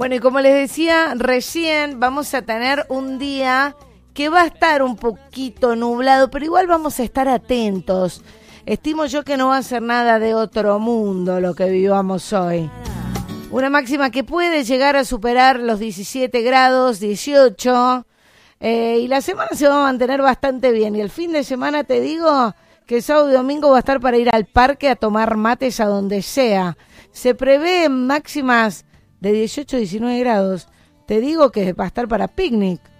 Bueno, y como les decía recién, vamos a tener un día que va a estar un poquito nublado, pero igual vamos a estar atentos. Estimo yo que no va a ser nada de otro mundo lo que vivamos hoy. Una máxima que puede llegar a superar los 17 grados, 18, y la semana se va a mantener bastante bien. Y el fin de semana te digo que sábado y domingo va a estar para ir al parque a tomar mates a donde sea. Se prevé máximas de 18 a 19 grados. Te digo que va a estar para picnic.